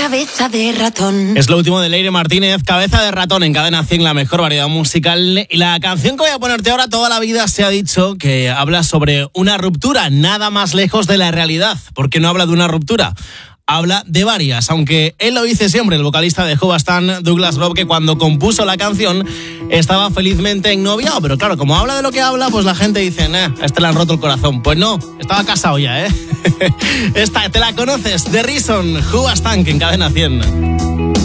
cabeza de ratón. Es lo último de Leire Martínez, Cabeza de ratón, en Cadena 100, la mejor variedad musical. Y la canción que voy a ponerte ahora, toda la vida se ha dicho que habla sobre una ruptura, nada más lejos de la realidad, porque no habla de una ruptura. Habla de varias, aunque él lo dice siempre, el vocalista de Who Bastan, Douglas Love, que cuando compuso la canción estaba felizmente ennoviado, pero claro, como habla de lo que habla, pues la gente dice, a este le han roto el corazón. Pues no, estaba casado ya, Esta, te la conoces, The Reason, Who Bastan, en Cadena 100.